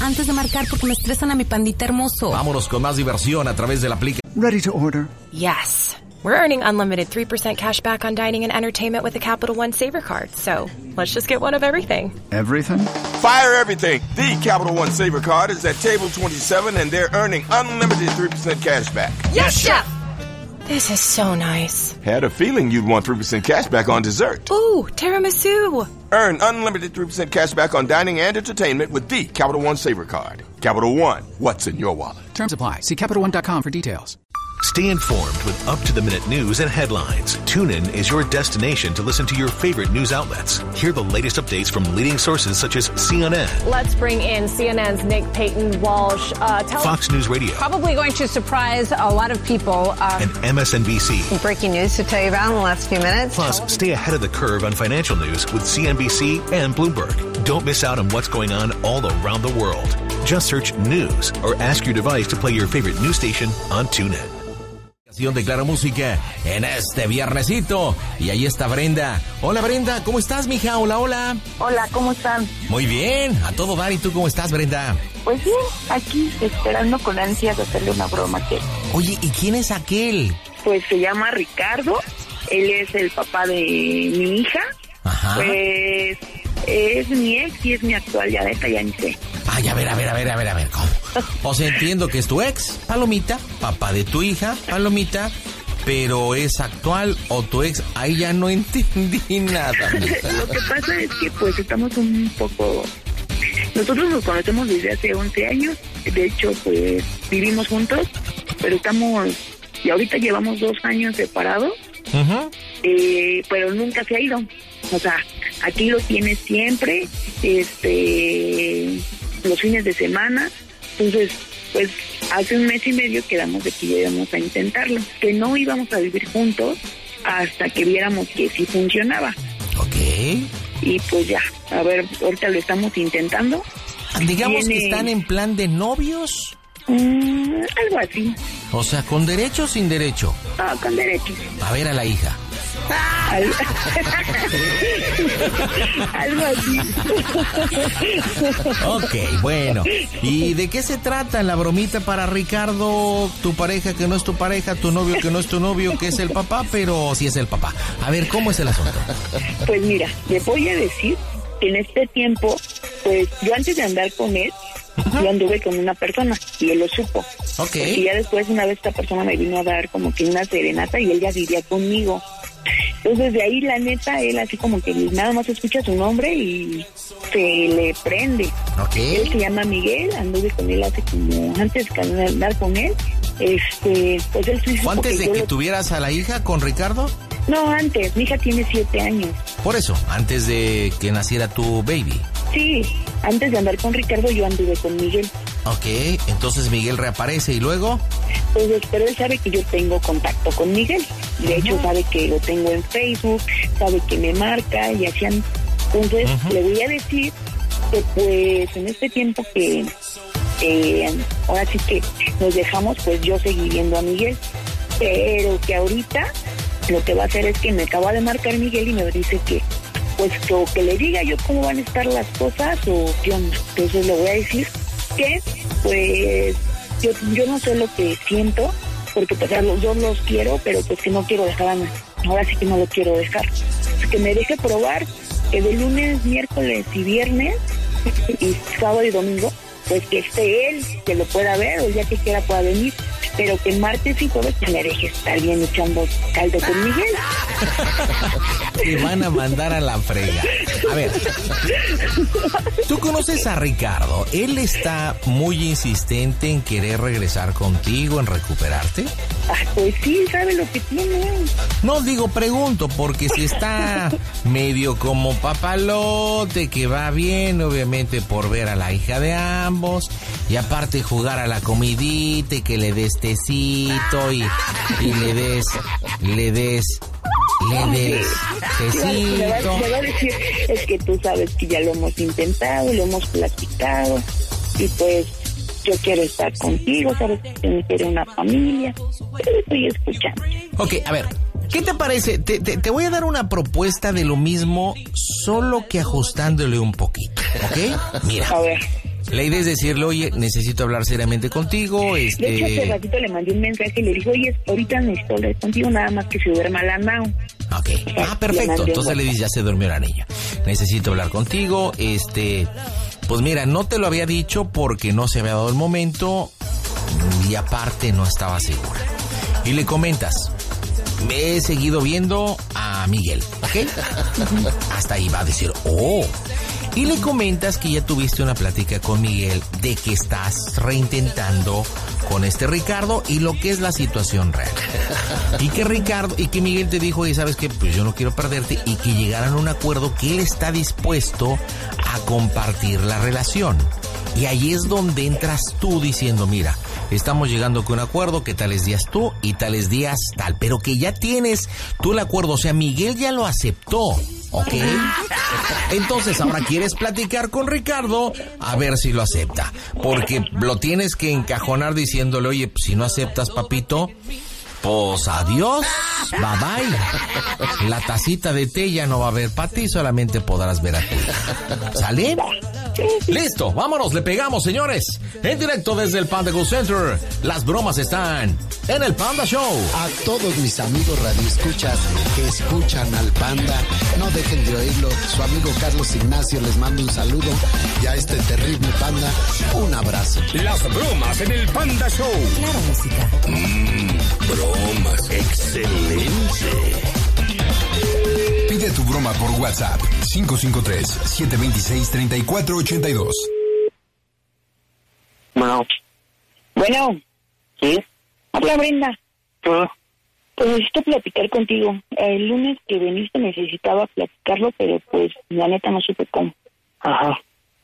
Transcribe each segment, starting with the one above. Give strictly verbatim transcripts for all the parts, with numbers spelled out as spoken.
antes de marcar porque me estresan a mi pandita hermoso. Vámonos con más diversión a través de la aplicación. Ready to order. Yes. We're earning unlimited three percent cash back on dining and entertainment with the Capital One Saver Card. So, let's just get one of everything. Everything? Fire everything. The Capital One Saver Card is at table twenty-seven and they're earning unlimited three percent cash back. Yes, Chef! This is so nice. Had a feeling you'd want three percent cash back on dessert. Ooh, tiramisu. Earn unlimited three percent cash back on dining and entertainment with the Capital One Saver Card. Capital One, what's in your wallet? Terms apply. See Capital One dot com for details. Stay informed with up-to-the-minute news and headlines. TuneIn is your destination to listen to your favorite news outlets. Hear the latest updates from leading sources such as C N N. Let's bring in C N N's Nick Payton Walsh. Uh, tell Fox News Radio. Probably going to surprise a lot of people. Uh, and M S N B C. Breaking news to tell you about in the last few minutes. Plus, stay ahead of the curve on financial news with C N B C and Bloomberg. Don't miss out on what's going on all around the world. Just search news or ask your device to play your favorite news station on TuneIn. De Claro Música en este viernesito. Y ahí está Brenda. Hola Brenda, ¿cómo estás, mija? Hola, hola. Hola, ¿cómo están? Muy bien, a todo dar. ¿Y tú cómo estás, Brenda? Pues bien, aquí esperando con ansias hacerle una broma a aquel. Oye, ¿y quién es aquel? Pues se llama Ricardo. Él es el papá de mi hija. Ajá. Pues es mi ex y es mi actual, ya neta, ya ni sé. Ay, a ver, a ver, a ver, a ver, a ver, ¿cómo? O sea, entiendo que es tu ex, Palomita, papá de tu hija, Palomita, pero es actual o tu ex, ahí ya no entendí nada. Lo que pasa es que pues estamos un poco... Nosotros nos conocemos desde hace once años, de hecho pues vivimos juntos, pero estamos... Y ahorita llevamos dos años separados, uh-huh. eh, pero nunca se ha ido. O sea, aquí lo tiene siempre, este... los fines de semana. Entonces, pues hace un mes y medio quedamos de que íbamos a intentarlo, que no íbamos a vivir juntos hasta que viéramos que sí funcionaba. Ok. Y pues ya, a ver, ahorita lo estamos intentando. Digamos Tiene... que están en plan de novios. Mm, algo así. O sea, ¿con derecho o sin derecho? Ah, con derecho. A ver a la hija. Algo, Algo así. Ok, bueno. ¿Y de qué se trata la bromita para Ricardo? Tu pareja que no es tu pareja, tu novio que no es tu novio, que es el papá, pero sí es el papá. A ver, ¿cómo es el asunto? Pues mira, le voy a decir que en este tiempo, pues yo antes de andar con él, yo anduve con una persona y él lo supo. Ok. Y ya después una vez esta persona me vino a dar como que una serenata y él ya vivía conmigo. Entonces de ahí la neta, él así como que nada más escucha su nombre y se le prende. Okay. Él se llama Miguel, anduve con él hace como, antes de andar con él, este, pues él se ¿Fue antes de que lo... tuvieras a la hija con Ricardo? No, antes, mi hija tiene siete años. Por eso, antes de que naciera tu baby. Sí, antes de andar con Ricardo yo anduve con Miguel. Ok, entonces Miguel reaparece y luego... Pues pero él sabe que yo tengo contacto con Miguel. De hecho, uh-huh. sabe que lo tengo en Facebook, sabe que me marca y hacían... Entonces, uh-huh. le voy a decir que pues en este tiempo que... Eh, ahora sí que nos dejamos, pues yo seguí viendo a Miguel. Pero que ahorita lo que va a hacer es que me acaba de marcar Miguel y me dice que... Pues que, o que le diga yo cómo van a estar las cosas o qué onda. Entonces le voy a decir que pues yo, yo no sé lo que siento, porque pues yo los quiero, pero pues que no quiero dejar a nadie. Ahora sí que no lo quiero dejar. Que me deje probar que de lunes, miércoles y viernes y sábado y domingo, pues que esté él, que lo pueda ver o el día que quiera pueda venir, pero que martes y jueves que me deje estar bien echando caldo con Miguel. Te van a mandar a la frega. A ver, tú conoces a Ricardo. ¿Él está muy insistente en querer regresar contigo, en recuperarte? Ah, pues sí, sabe lo que tiene. No, digo, pregunto, porque si está medio como papalote, que va bien, obviamente, por ver a la hija de ambos, y aparte jugar a la comidita y que le des tecito y, y le des, le des... Le des tecito. Me va, me va a decir, es que tú sabes que ya lo hemos intentado, lo hemos platicado, y pues yo quiero estar contigo, sabes que me quiere una familia, pero estoy escuchando. Ok, a ver, ¿qué te parece? Te, te, te voy a dar una propuesta de lo mismo, solo que ajustándole un poquito, ¿ok? Mira, a ver. La idea es decirle, oye, necesito hablar seriamente contigo, este... De hecho, hace ratito le mandé un mensaje y le dije, oye, ahorita necesito hablar contigo, nada más que se duerma la Nao. Ok, ah, perfecto, entonces le dices, ya se durmió la niña. Necesito hablar contigo, este... Pues mira, no te lo había dicho porque no se había dado el momento y aparte no estaba segura. Y le comentas, me he seguido viendo a Miguel, ¿ok? Hasta ahí va a decir, oh... Y le comentas que ya tuviste una plática con Miguel de que estás reintentando con este Ricardo y lo que es la situación real. Y que Ricardo, y que Miguel te dijo, y sabes que pues yo no quiero perderte, y que llegaran a un acuerdo que él está dispuesto a compartir la relación. Y ahí es donde entras tú diciendo, mira, estamos llegando con un acuerdo que tales días tú y tales días tal, pero que ya tienes tú el acuerdo, o sea, Miguel ya lo aceptó, ¿ok? Entonces ahora quieres platicar con Ricardo a ver si lo acepta, porque lo tienes que encajonar diciéndole, oye, pues, si no aceptas, papito, pues adiós, bye bye. La tacita de té ya no va a haber para ti, solamente podrás ver a ti. ¿Sale? Listo, vámonos, le pegamos, señores. En directo desde el Panda Go Center. Las bromas están en el Panda Show. A todos mis amigos radioescuchas que escuchan al Panda, no dejen de oírlo. Su amigo Carlos Ignacio les manda un saludo. Y a este terrible Panda, un abrazo. Las bromas en el Panda Show. Claro, música. Mmm, bromas. Excelente. Pide tu broma por WhatsApp cinco cinco tres, siete dos seis, tres cuatro ocho dos. Bueno. Bueno. ¿Sí? Habla Brenda. ¿Qué? Pues necesito platicar contigo. El lunes que viniste necesitaba platicarlo, pero pues la neta no supe cómo. Ajá.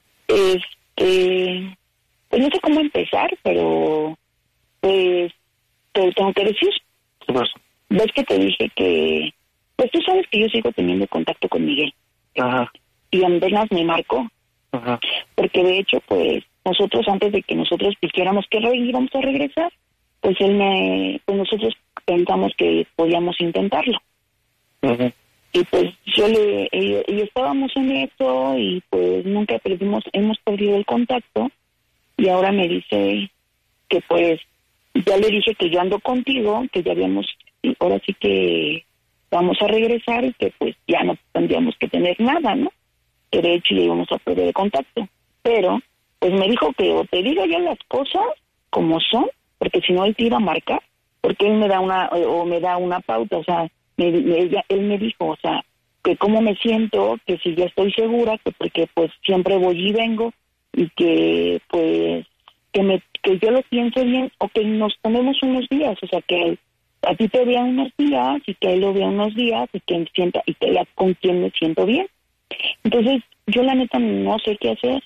Este... Pues no sé cómo empezar, pero... Pues... Te lo tengo que decir. ¿Qué pasa? ¿Ves que te dije que... Pues tú sabes que yo sigo teniendo contacto con Miguel. Ajá. Y apenas me marcó. Ajá. Porque de hecho, pues, nosotros antes de que nosotros dijéramos que re- íbamos a regresar, pues él me... Pues nosotros pensamos que podíamos intentarlo. Ajá. Y pues yo le... Y, y estábamos en eso y pues nunca perdimos... Hemos perdido el contacto. Y ahora me dice que pues... Ya le dije que yo ando contigo, que ya habíamos... Y ahora sí que... vamos a regresar y que pues ya no tendríamos que tener nada, ¿no? Que de hecho ya íbamos a perder el contacto. Pero, pues me dijo que o te diga ya las cosas como son, porque si no él te iba a marcar, porque él me da una, o me da una pauta, o sea, me, me, ella, él me dijo, o sea, que cómo me siento, que si ya estoy segura, que porque pues siempre voy y vengo, y que pues, que me, que yo lo piense bien, o que nos tomemos unos días, o sea, que a ti te vea unos días y que él lo vea unos días y que él sienta y que ella con quien me siento bien. Entonces yo la neta no sé qué hacer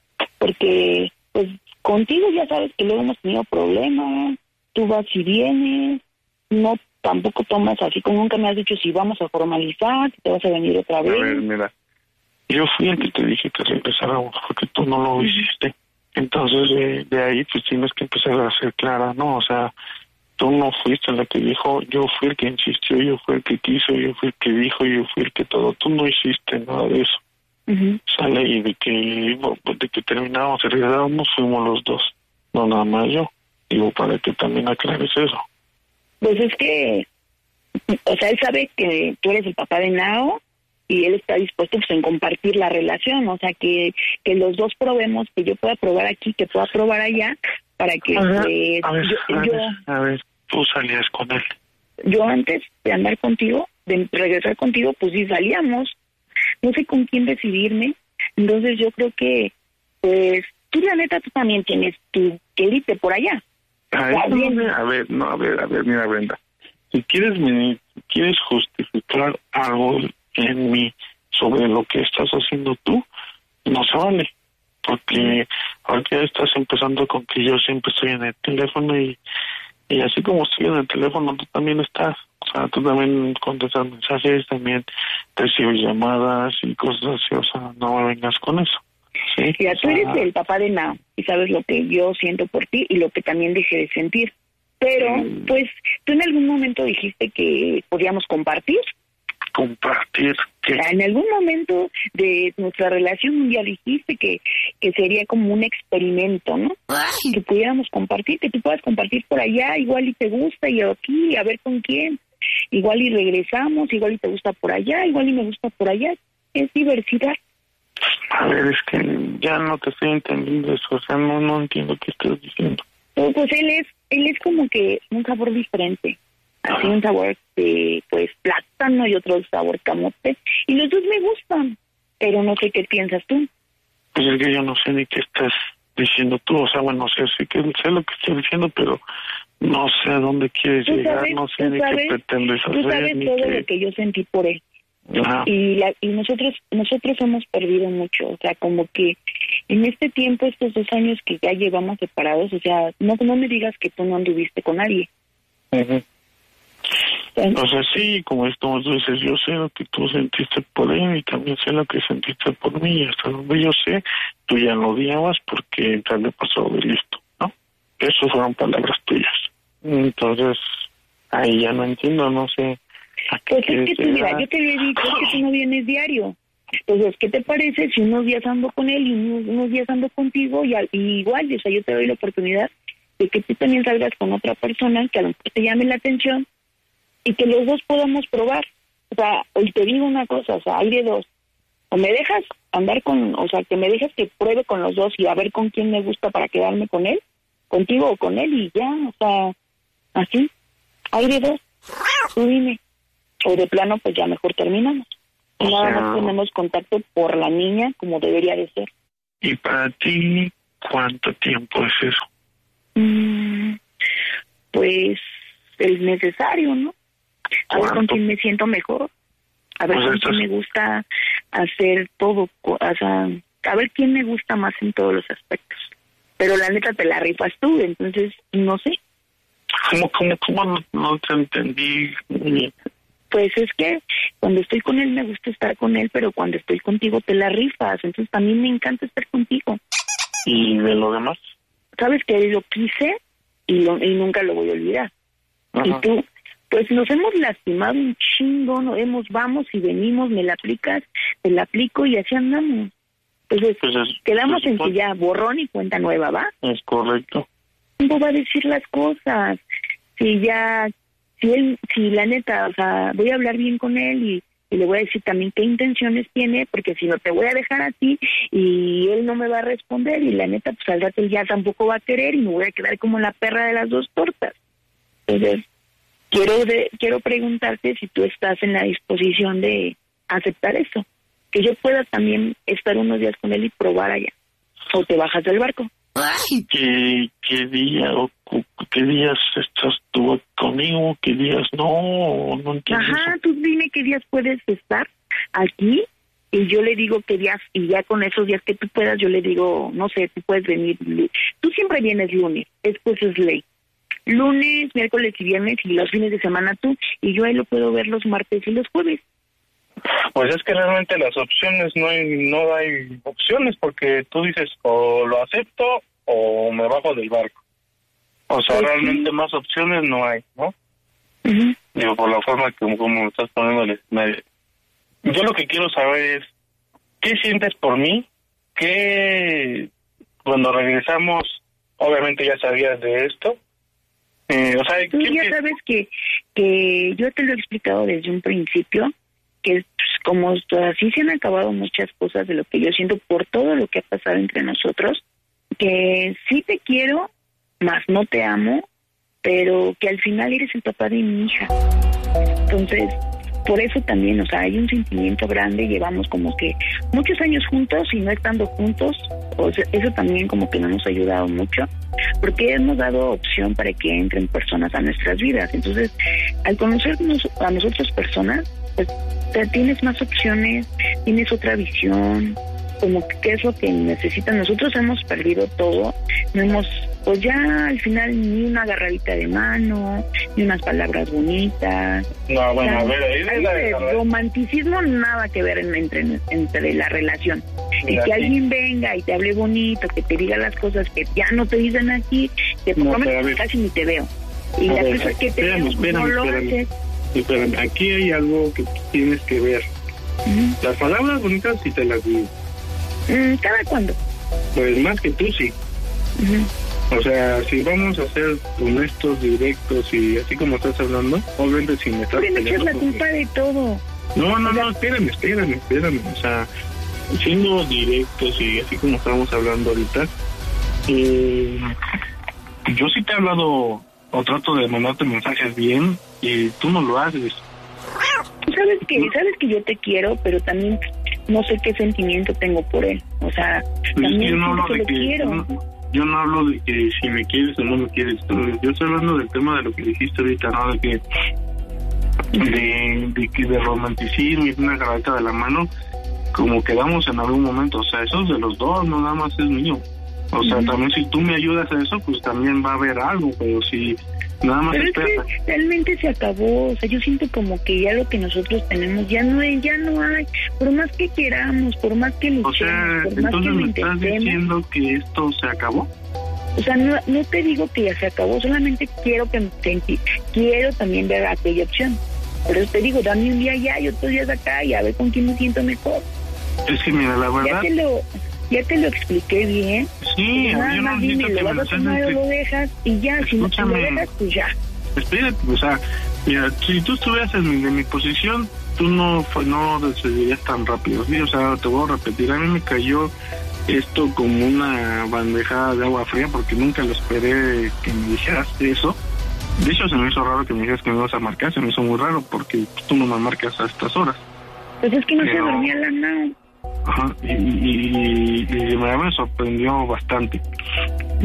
porque pues contigo ya sabes que luego hemos tenido problemas, tú vas y vienes, no tampoco tomas así como nunca me has dicho si vamos a formalizar, si te vas a venir otra vez. A ver, mira, yo fui el que te dije que regresáramos porque tú no lo hiciste. Entonces de, de ahí pues tienes que empezar a ser clara, ¿no? O sea, tú no fuiste la que dijo, yo fui el que insistió, yo fui el que quiso, yo fui el que dijo, yo fui el que todo. Tú no hiciste nada de eso. Uh-huh. Sale y de que, de que terminamos y regresábamos, fuimos los dos, no nada más yo. Digo, para que también aclares eso. Pues es que, o sea, él sabe que tú eres el papá de Nao y él está dispuesto pues en compartir la relación, o sea, que, que los dos probemos, que yo pueda probar aquí, que pueda probar allá, para que a ver, pues, a ver, yo, a yo, ver, a ver, tú salías con él. Yo antes de andar contigo, de regresar contigo, pues sí salíamos. No sé con quién decidirme. Entonces yo creo que, pues, tú la neta, tú también tienes tu quelite por allá. A ver, no, a ver, no, a ver, a ver, mira, Brenda. Si quieres venir, quieres justificar algo en mí sobre lo que estás haciendo tú, no se vale. Porque ahorita estás empezando con que yo siempre estoy en el teléfono y, y así como estoy en el teléfono, tú también estás. O sea, tú también contestas mensajes, también recibes llamadas y cosas así. O sea, no me vengas con eso. ¿Sí? Mira, o tú sea, eres el papá de Nao y sabes lo que yo siento por ti y lo que también dejé de sentir. Pero, mm. pues, tú en algún momento dijiste que podíamos compartir. compartir. ¿Qué? En algún momento de nuestra relación un día dijiste que, que sería como un experimento, ¿no? Ay. Que pudiéramos compartir, que tú puedas compartir por allá, igual y te gusta, y aquí, a ver con quién. Igual y regresamos, igual y te gusta por allá, igual y me gusta por allá. Es diversidad. A ver, es que ya no te estoy entendiendo eso, o sea, no, no entiendo qué estás diciendo. Pues, pues él es, él es como que un sabor diferente. Así un sabor de, pues, plátano y otro sabor camote. Y los dos me gustan, pero no sé qué piensas tú. Pues es que yo no sé ni qué estás diciendo tú. O sea, bueno, sé, sé, que, sé lo que estás diciendo, pero no sé a dónde quieres llegar, sabes, no sé ni sabes, qué pretendes hacer. Tú sabes ni todo qué... lo que yo sentí por él. Ajá. Y, la, y nosotros nosotros hemos perdido mucho. O sea, como que en este tiempo, estos dos años que ya llevamos separados, o sea, no, no me digas que tú no anduviste con nadie. Uh-huh. O sea, sí, como esto tú dices, yo sé lo que tú sentiste por él y también sé lo que sentiste por mí. Hasta donde yo sé, tú ya lo odiabas porque te había pasado de listo, ¿no? Eso fueron palabras tuyas. Entonces, ahí ya no entiendo, no sé. Pues es que tú, mira, yo te había dicho que tú no vienes diario. Entonces, ¿qué te parece si unos días ando con él y unos, unos días ando contigo? Y, y igual, o sea, yo te doy la oportunidad de que tú también salgas con otra persona que a lo mejor te llame la atención y que los dos podamos probar. O sea, hoy te digo una cosa, o sea, hay de dos. O me dejas andar con, o sea, que me dejas que pruebe con los dos y a ver con quién me gusta para quedarme con él, contigo o con él y ya, o sea, así. Hay de dos. Tú dime. O de plano, pues ya mejor terminamos. Y nada más tenemos contacto por la niña como debería de ser. ¿Y para ti cuánto tiempo es eso? Mm, pues el necesario, ¿no? A ver con quién me siento mejor. A ver pues con quién es... me gusta hacer todo. O sea, a ver quién me gusta más en todos los aspectos. Pero la neta te la rifas tú, entonces no sé. ¿Cómo, cómo, cómo no, no te entendí? Pues es que cuando estoy con él me gusta estar con él, pero cuando estoy contigo te la rifas, entonces también me encanta estar contigo. ¿Y de lo demás? Sabes que lo quise y, lo, y nunca lo voy a olvidar. Ajá. Y tú, pues nos hemos lastimado un chingo, nos hemos, vamos y venimos, me la aplicas, te la aplico y así andamos. Entonces, pues es, quedamos pues, en que ya borrón y cuenta nueva, ¿va? Es correcto. ¿Cómo va a decir las cosas? Si ya... Si él, si la neta, o sea, voy a hablar bien con él y, y le voy a decir también qué intenciones tiene, porque si no te voy a dejar a ti y él no me va a responder y la neta, pues al rato él ya tampoco va a querer y me voy a quedar como la perra de las dos tortas. Entonces, quiero de, quiero preguntarte si tú estás en la disposición de aceptar eso, que yo pueda también estar unos días con él y probar allá, o te bajas del barco. ¿Qué, qué día o qué días estás tú conmigo? ¿Qué días no? No entiendo. Ajá, tú dime qué días puedes estar aquí y yo le digo qué días y ya con esos días que tú puedas yo le digo, no sé, tú puedes venir. Tú siempre vienes lunes, después es ley. Lunes, miércoles y viernes y los fines de semana tú y yo ahí lo puedo ver los martes y los jueves. Pues es que realmente las opciones, no hay no hay opciones porque tú dices o lo acepto o me bajo del barco. O sea, pues realmente sí. Más opciones no hay, ¿no? Uh-huh. Digo, por la forma que como estás poniendo el escenario. Yo lo que quiero saber es, ¿qué sientes por mí? ¿Qué, cuando regresamos, obviamente ya sabías de esto? Eh, o sea, tú ya sabes que, que yo te lo he explicado desde un principio, que pues, como así se han acabado muchas cosas de lo que yo siento por todo lo que ha pasado entre nosotros, que sí te quiero, más no te amo, pero que al final eres el papá de mi hija. Entonces, por eso también, o sea, hay un sentimiento grande, llevamos como que muchos años juntos y no estando juntos, o sea, eso también como que no nos ha ayudado mucho, porque hemos dado opción para que entren personas a nuestras vidas. Entonces, al conocernos a nosotras personas, pues tienes más opciones, tienes otra visión, como que qué es lo que necesitan. Nosotros hemos perdido todo, no hemos, pues ya al final ni una agarradita de mano, ni unas palabras bonitas. No, bueno, o sea, a ver, ahí hay la, de la, la, romanticismo nada que ver en, entre, entre la relación. Y que sí. alguien venga y te hable bonito, que te diga las cosas que ya no te dicen aquí, que por lo menos casi ni te veo. Y a la ver, cosa que te espérame, veo, espérame, no lo espérame. haces. espérame, aquí hay algo que tienes que ver. Uh-huh. Las palabras bonitas sí te las digo. Mm, ¿Cada cuándo? Pues más que tú sí. Uh-huh. O sea, si vamos a ser honestos, directos y así como estás hablando, obviamente si me estás... ¿Por qué me echas la culpa de todo? No, no, no, espérame, espérame, espérame. O sea, siendo directos y así como estamos hablando ahorita, eh, yo sí te he hablado o trato de mandarte mensajes bien y tú no lo haces. Sabes que, sabes que yo te quiero, pero también no sé qué sentimiento tengo por él. O sea, pues también yo no hablo que de lo que, quiero. No, yo no hablo de que si me quieres o no me quieres. Yo estoy hablando del tema de lo que dijiste ahorita, ¿no? De que de, de que de romanticismo y una agarradita de la mano, como quedamos en algún momento. O sea, eso es de los dos, no nada más es mío. O sea, uh-huh. también si tú me ayudas a eso, pues también va a haber algo, pero si nada más pero esperas... es que realmente se acabó. O sea, yo siento como que ya lo que nosotros tenemos ya no hay, ya no hay. Por más que queramos, por más que luchemos, o sea, por más que entonces lo me estás diciendo que esto se acabó. O sea, no, no te digo que ya se acabó, solamente quiero que te, quiero también ver aquella opción. Por eso te digo, dame un día allá y otros días acá y a ver con quién me siento mejor. Es que mira, la verdad... Ya te lo, ya te lo expliqué bien. Sí, pues nada yo más no dime, necesito lo que vas a me tomar o que... lo dejas y ya, Escúchame. si no lo dejas, pues ya. Espérate, o sea, mira, si tú estuvieras en mi, en mi posición, tú no, no decidirías tan rápido, ¿sí? O sea, te voy a repetir, a mí me cayó esto como una bandejada de agua fría porque nunca lo esperé que me dijeras eso. De hecho, se me hizo raro que me dijeras que me ibas a marcar, se me hizo muy raro porque tú no me marcas a estas horas. Pues es que no Pero... se dormía la nao. Ajá, y, y, y, y me, me sorprendió bastante.